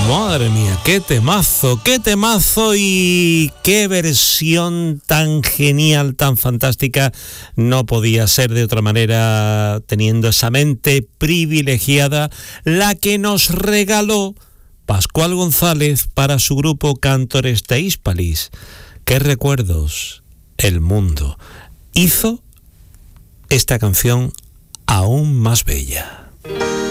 Madre mía, qué temazo y qué versión tan genial, tan fantástica. No podía ser de otra manera, teniendo esa mente privilegiada, la que nos regaló Pascual González para su grupo Cántores de Hispalis. Qué recuerdos, el mundo. Hizo esta canción aún más bella.